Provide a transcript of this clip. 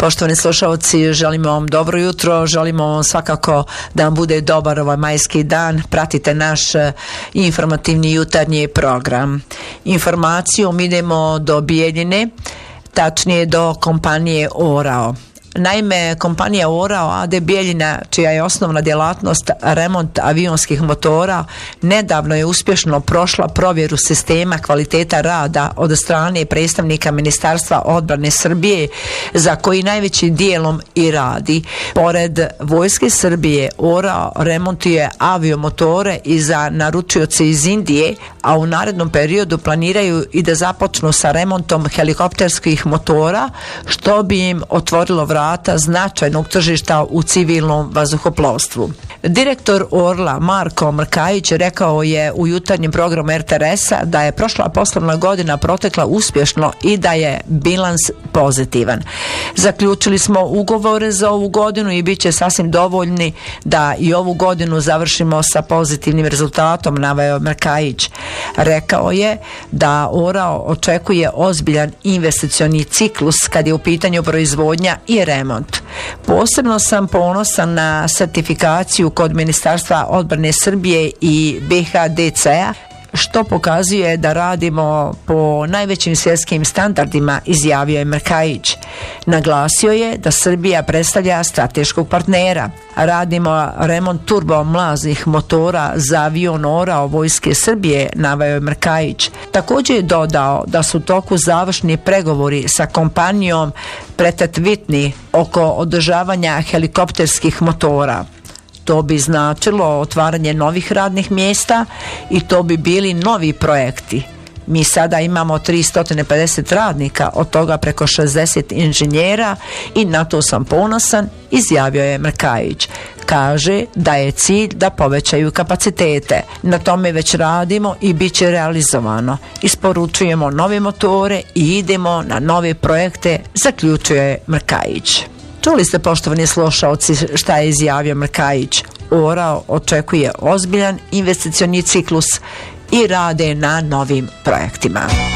Poštovani slušalci, želimo vam dobro jutro, želimo vam svakako da vam bude dobar ovaj majski dan. Pratite naš informativni jutarnji program. Informacijom idemo do Bijeljine, tačnije do kompanije Orao. Naime, kompanija Orao AD Bijeljina, čija je osnovna djelatnost remont avionskih motora, nedavno je uspješno prošla provjeru sistema kvaliteta rada od strane predstavnika Ministarstva odbrane Srbije, za koji najvećim dijelom i radi. Pored Vojske Srbije, Orao remontuje aviomotore i za naručioce iz Indije, a u narednom periodu planiraju i da započnu sa remontom helikopterskih motora, što bi im otvorilo vrata značajnog tržišta u civilnom vazduhoplovstvu. Direktor Orla Marko Mrkajić rekao je u jutarnjem programu RTRS-a da je prošla poslovna godina protekla uspješno i da je bilans pozitivan. Zaključili smo ugovore za ovu godinu i bit će sasvim dovoljni da i ovu godinu završimo sa pozitivnim rezultatom, naveo Mrkajić. Rekao je da Orao očekuje ozbiljan investicioni ciklus kad je u pitanju proizvodnja i remont. Posebno sam ponosan na sertifikaciju kod Ministarstva odbrane Srbije i BHDC-a, što pokazuje da radimo po najvećim svjetskim standardima, izjavio je Mrkajić. Naglasio je da Srbija predstavlja strateškog partnera. Radimo remont turbomlaznih motora za avion Orao Vojske Srbije, naveo je Mrkajić. Također je dodao da su u toku završni pregovori sa kompanijom Pratt & Whitney oko održavanja helikopterskih motora. To bi značilo otvaranje novih radnih mjesta i to bi bili novi projekti. Mi sada imamo 350 radnika, od toga preko 60 inženjera i na to sam ponosan, izjavio je Mrkajić. Kaže da je cilj da povećaju kapacitete. Na tome već radimo i bit će realizovano. Isporučujemo nove motore i idemo na nove projekte, zaključuje Mrkajić. Čuli ste, poštovani slušalci, šta je izjavio Mrkajić. Orao očekuje ozbiljan investicioni ciklus i rade na novim projektima.